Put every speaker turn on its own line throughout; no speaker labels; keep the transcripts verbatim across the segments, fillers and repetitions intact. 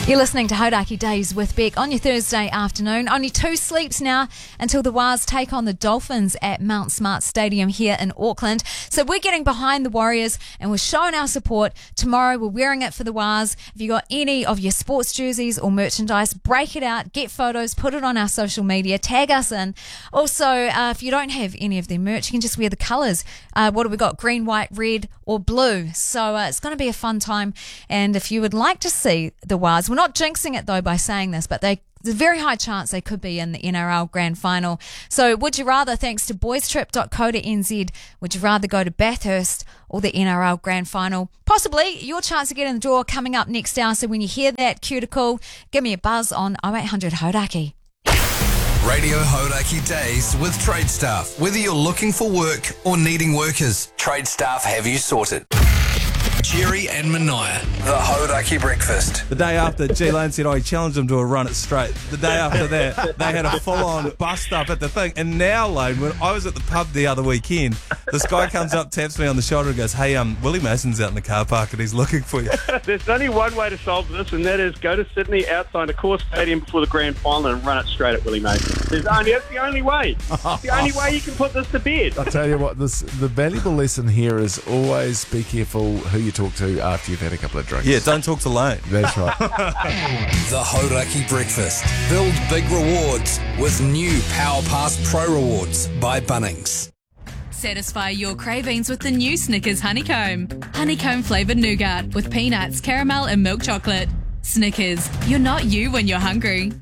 You're listening to Hodaki Days with Beck on your Thursday afternoon. Only two sleeps now until the Wars take on the Dolphins at Mount Smart Stadium here in Auckland. So we're getting behind the Warriors and we're showing our support. Tomorrow we're wearing it for the Wars. If you got any of your sports jerseys or merchandise, break it out, get photos, put it on our social media, tag us in. Also, uh, if you don't have any of their merch, you can just wear the colours. Uh, what have we got? Green, white, red or blue. So uh, it's going to be a fun time. And if you would like to see the Wars, we're not jinxing it though by saying this, but they there's a very high chance they could be in the N R L Grand Final. So would you rather, thanks to boys trip dot co dot n z, would you rather go to Bathurst or the N R L Grand Final? Possibly your chance to get in the draw coming up next hour. So when you hear that, cue to call, give me a buzz on oh eight hundred Hodaki.
Radio Hodaki Days with Trade Staff. Whether you're looking for work or needing workers, Trade Staff have you sorted. Jerry and Mania, the Hodaki Breakfast.
The day after, G Lane said, oh, he challenged him to a run it straight. The day after that, they had a full-on bust up at the thing. And now, Lane, when I was at the pub the other weekend, this guy comes up, taps me on the shoulder and goes, hey, um, Willie Mason's out in the car park and he's looking for you.
There's only one way to solve this, and that is go to Sydney outside the Core Stadium before the Grand Final and run it straight at Willie Mason. There's only, that's the only way. It's the only way you can put this to bed.
I tell you what, this the valuable lesson here is always be careful who you talk to after you've had a couple of drinks.
Yeah, don't talk to Lane.
That's right.
The Hodaki Breakfast. Build big rewards with new Power Pass Pro Rewards by Bunnings.
Satisfy your cravings with the new Snickers Honeycomb. Honeycomb flavoured nougat with peanuts, caramel and milk chocolate. Snickers, you're not you when you're hungry.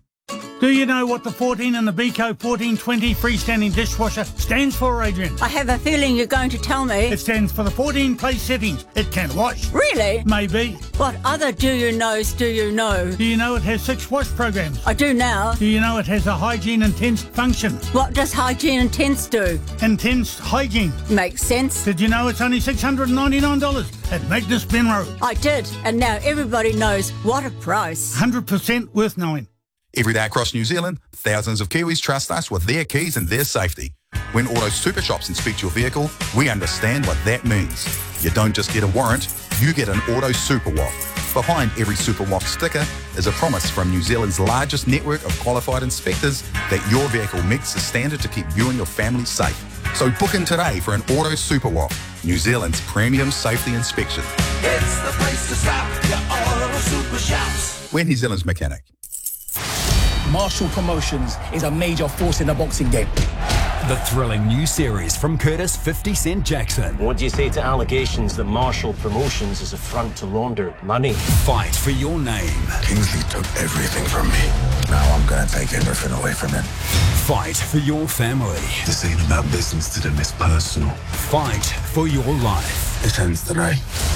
Do you know what the fourteen in the Beko fourteen twenty freestanding dishwasher stands for, Adrian?
I have a feeling you're going to tell me.
It stands for the fourteen place settings. It can wash.
Really?
Maybe.
What other do you knows do you know?
Do you know it has six wash programs?
I do now.
Do you know it has a hygiene intense function?
What does hygiene intense do?
Intense hygiene.
Makes sense.
Did you know it's only six hundred ninety-nine dollars at Magnus Ben Road?
I did, and now everybody knows what a price.
one hundred percent worth knowing.
Every day across New Zealand, thousands of Kiwis trust us with their keys and their safety. When Auto Super Shops inspect your vehicle, we understand what that means. You don't just get a warrant, you get an Auto Super Walk. Behind every Super Walk sticker is a promise from New Zealand's largest network of qualified inspectors that your vehicle meets the standard to keep you and your family safe. So book in today for an Auto Super Walk, New Zealand's premium safety inspection.
It's the place to stop, your Auto Super Shops.
We're New Zealand's mechanic.
Marshall Promotions is a major force in the boxing game.
The thrilling new series from Curtis fifty Cent Jackson.
What do you say to allegations that Marshall Promotions is a front to launder money?
Fight for your name.
Kingsley took everything from me. Now I'm going to take everything away from him.
Fight for your family.
This ain't about business to them, it's personal.
Fight for your life.
It ends today.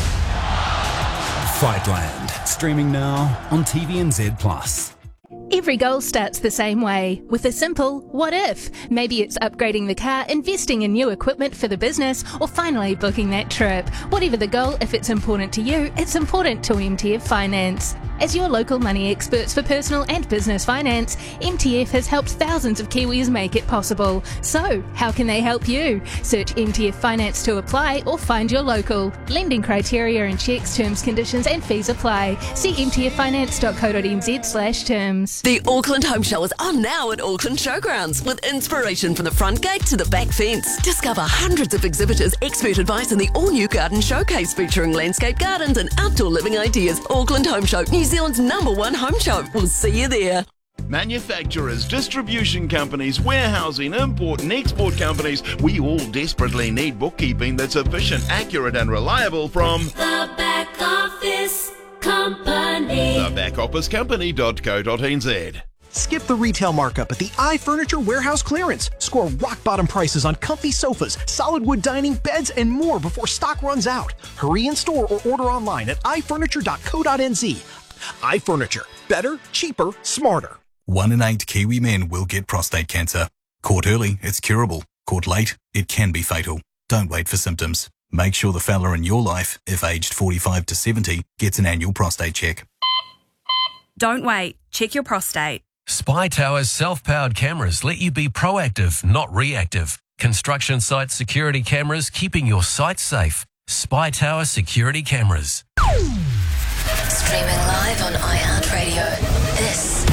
Fightland. Streaming now on T V N Z plus.
Every goal starts the same way, with a simple what if. Maybe it's upgrading the car, investing in new equipment for the business, or finally booking that trip. Whatever the goal, if it's important to you, it's important to M T F Finance. As your local money experts for personal and business finance, M T F has helped thousands of Kiwis make it possible. So, how can they help you? Search M T F Finance to apply or find your local. Lending criteria and checks, terms, conditions and fees apply. See m t f finance dot co dot n z slash terms.
The Auckland Home Show is on now at Auckland Showgrounds with inspiration from the front gate to the back fence. Discover hundreds of exhibitors, expert advice and the all-new garden showcase featuring landscape gardens and outdoor living ideas. Auckland Home Show, New Zealand's number one home show. We'll see you there.
Manufacturers, distribution companies, warehousing, import and export companies, we all desperately need bookkeeping that's efficient, accurate and reliable from
The Back Office Company.
the back office company dot co dot n z.
Skip the retail markup at the iFurniture Warehouse Clearance. Score rock-bottom prices on comfy sofas, solid wood dining, beds, and more before stock runs out. Hurry in store or order online at i furniture dot co dot n z. iFurniture. Better, cheaper, smarter.
One in eight Kiwi men will get prostate cancer. Caught early, it's curable. Caught late, it can be fatal. Don't wait for symptoms. Make sure the fella in your life, if aged forty-five to seventy, gets an annual prostate check.
Don't wait. Check your prostate.
Spy Tower's self-powered cameras let you be proactive, not reactive. Construction site security cameras keeping your site safe. Spy Tower security cameras.
Streaming live on iHeart
radio. This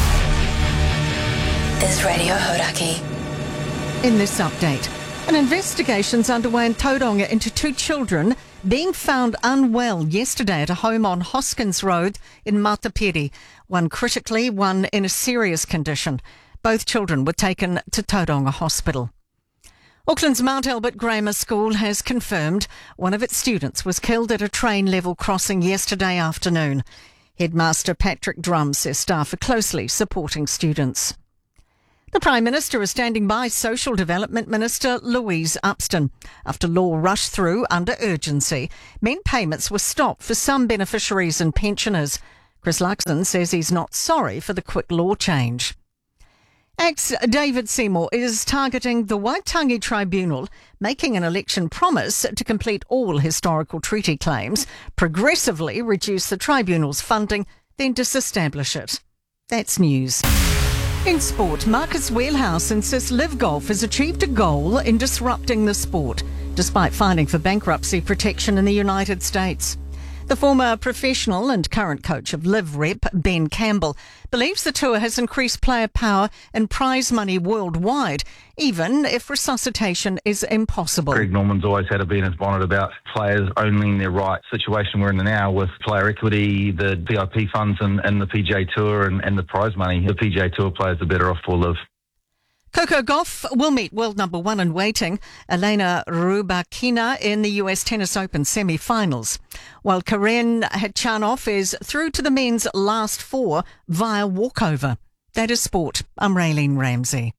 is Radio Hodaki.
In this update, an investigation's underway in Tauranga into two children being found unwell yesterday at a home on Hoskins Road in Matapiri. One critically, one in a serious condition. Both children were taken to Tauranga Hospital. Auckland's Mount Albert Grammar School has confirmed one of its students was killed at a train level crossing yesterday afternoon. Headmaster Patrick Drum says staff are closely supporting students. The Prime Minister is standing by Social Development Minister Louise Upston after law rushed through under urgency meant payments were stopped for some beneficiaries and pensioners. Chris Luxon says he's not sorry for the quick law change. Ex David Seymour is targeting the Waitangi Tribunal, making an election promise to complete all historical treaty claims, progressively reduce the tribunal's funding, then disestablish it. That's news. In sport, Marcus Wheelhouse insists Live Golf has achieved a goal in disrupting the sport, despite filing for bankruptcy protection in the United States. The former professional and current coach of Live Rep, Ben Campbell, believes the tour has increased player power and prize money worldwide, even if resuscitation is impossible.
Greg Norman's always had a bee in his bonnet about players owning their right. Situation we're in now with player equity, the V I P funds and, and the P G A Tour and, and the prize money. The P G A Tour players are better off for Live.
Coco Gauff will meet world number one in waiting, Elena Rybakina, in the U S Tennis Open semi-finals, while Karen Khachanov is through to the men's last four via walkover. That is sport. I'm Raylene Ramsey.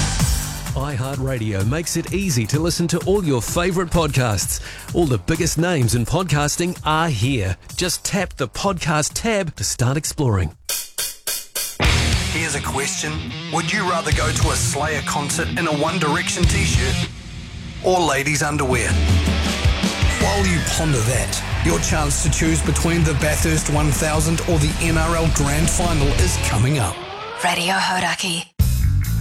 iHeartRadio makes it easy to listen to all your favourite podcasts. All the biggest names in podcasting are here. Just tap the podcast tab to start exploring.
Here's a question. Would you rather go to a Slayer concert in a One Direction t-shirt or ladies' underwear? While you ponder that, your chance to choose between the Bathurst one thousand or the N R L Grand Final is coming up.
Radio Hodaki.